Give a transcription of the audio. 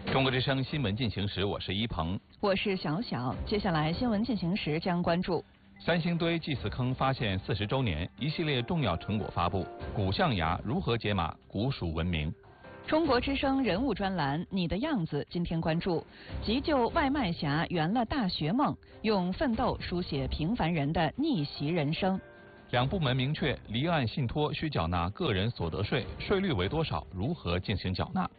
中国之声新闻进行时，我是一鹏， 我是小小。接下来新闻进行时将关注三星堆祭祀坑发现40周年，一系列重要成果发布。古象牙如何解码古蜀文明？ 中国之声人物专栏《你的样子》今天关注急救外卖侠圆了大学梦，用奋斗书写平凡人的逆袭人生。 两部门明确，离岸信托需缴纳个人所得税，税率为多少？如何进行缴纳？